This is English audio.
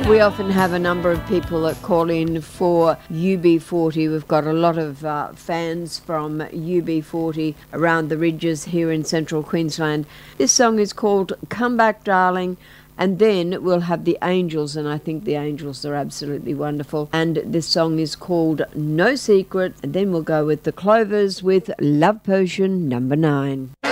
We often have a number of people that call in for UB40. We've got a lot of fans from UB40 around the ridges here in central Queensland. This song is called Come Back Darling, and then we'll have the Angels, and I think the Angels are absolutely wonderful. And this song is called No Secret, and then we'll go with the Clovers with Love Potion number 9.